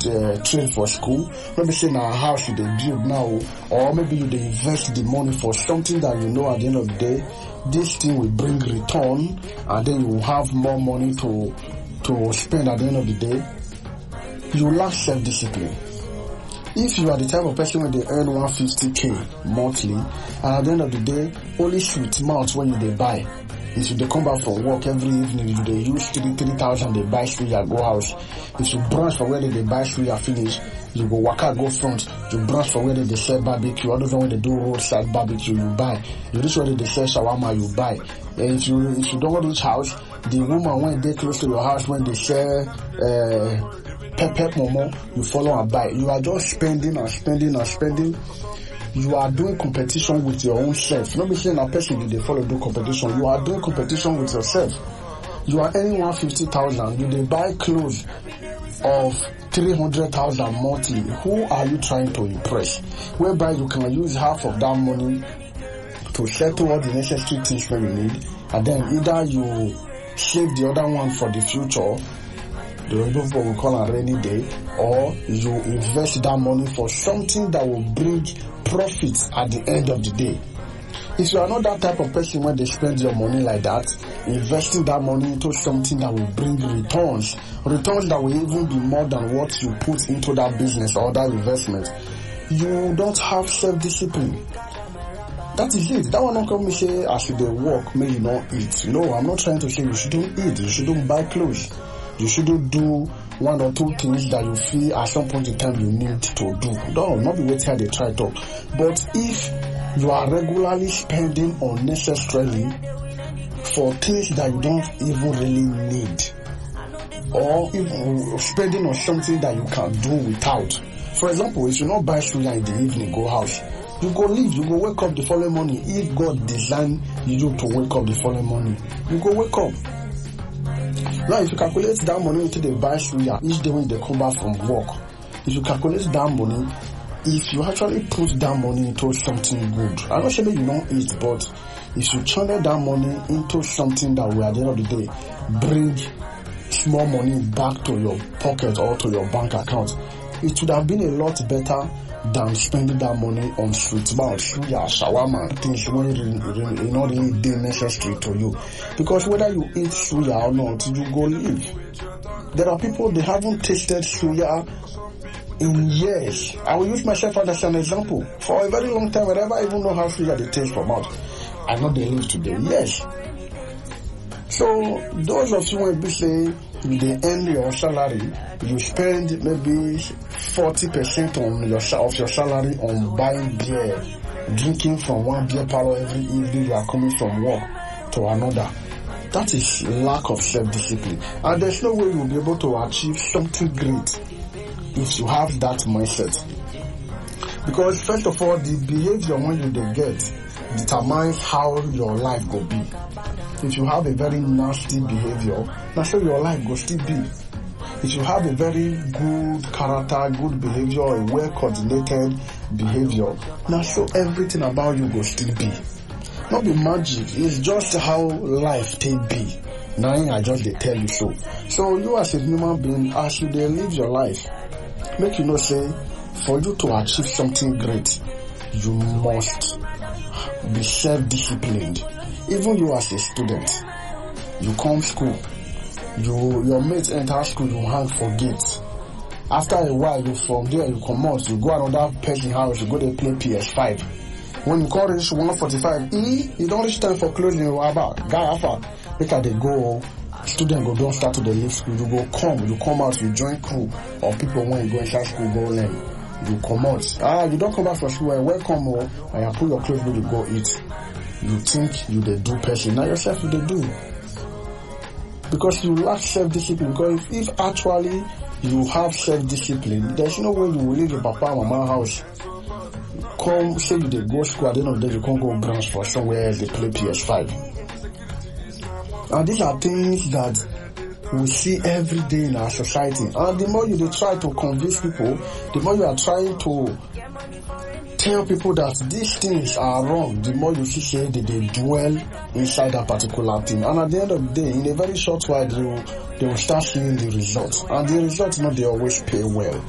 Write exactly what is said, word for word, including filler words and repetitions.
uh, train for school, maybe say na a house you dey build now, or maybe you dey invest the money for something that you know at the end of the day, this thing will bring return, and then you will have more money to to spend at the end of the day. You lack self-discipline. If you are the type of person where they earn one hundred fifty k monthly, and at the end of the day, only sweet mouth when you they buy. If you they come back from work every evening, you they use three three thousand, they buy suya go house. If you branch from where they, they buy suya finish, you go waka go front. You branch from where they, they sell barbecue. Other than when they do roadside barbecue, you buy. You reach where they, they sell shawarma, you buy. And if you if you don't reach house, the woman when they close to your house when they sell uh, pepper momo, you follow and buy. You are just spending and spending and spending. You are doing competition with your own self. Not be saying a person they follow do competition. You are doing competition with yourself. You are earning one hundred fifty thousand. You they buy clothes of three hundred thousand monthly. Who are you trying to impress? Whereby you can use half of that money to settle all the necessary things that you need, and then either you save the other one for the future, the people will call a rainy day, or you invest that money for something that will bring profits at the end of the day. If you are not that type of person when they spend your money like that, investing that money into something that will bring returns, returns that will even be more than what you put into that business or that investment, you don't have self-discipline. That is it. That one not come me say I should work, may you not eat. No, I'm not trying to say you shouldn't eat, you shouldn't buy clothes. You shouldn't do one or two things that you feel at some point in time you need to do. No, not be waiting how they try to. But if you are regularly spending unnecessarily for things that you don't even really need, or even spending on something that you can do without. For example, if you not buy suya in the evening, go house, you go leave, you go wake up the following morning. If God designed you to wake up the following morning, you go wake up. Now, if you calculate that money into the buy suya each day when they come back from work, if you calculate that money, if you actually put that money into something good, I'm not saying you don't eat, but if you channel that money into something that will at the end of the day bring small money back to your pocket or to your bank account, it would have been a lot better than spending that money on sweet mouth, suya, shawarma, things when it really, not really be necessary to you. Because whether you eat suya or not, you go live. There are people, they haven't tasted suya in years. I will use myself as an example. For a very long time, I never even know how suya they taste for mouth. I know they live today. Yes. So, those of you when be say, they earn your salary, you spend maybe forty percent on your of your salary on buying beer, drinking from one beer parlor every evening you are coming from work to another. That is lack of self-discipline. And there's no way you'll be able to achieve something great if you have that mindset. Because first of all, the behavior when you get determines how your life will be. If you have a very nasty behavior, now so your life will still be. If you have a very good character, good behavior, a well-coordinated behavior, now so everything about you will still be. Not be magic, it's just how life take be. Now I just they tell you so. So you as a human being, as you they live your life, make you know say, for you to achieve something great, you must be self-disciplined. Even you as a student, you come school, you your mates enter school, you hang for gates. After a while, you from there you come out, you go another person house, you go there play P S five. When you call reach one forty-five, e you don't reach time for closing. You about guy after make they go. Student go don't start to the leave school. You go come, you come out, you join crew or people when you go inside school go learn. You come out. Ah, you don't come back from school. Welcome, or and you put your clothes when you go eat. You think you the do person, now yourself you the do. Because you lack self-discipline. Because if, if actually you have self-discipline, there's no way you will leave your papa and mama house. Come, say you they go school, at the end of the day you can't go branch for somewhere else, they play P S five. And these are things that we see every day in our society. And the more you they try to convince people, the more you are trying to tell people that these things are wrong, the more you see say that they dwell inside that particular thing. And at the end of the day, in a very short while, they will, they will start seeing the results. And the results, you know, they always pay well.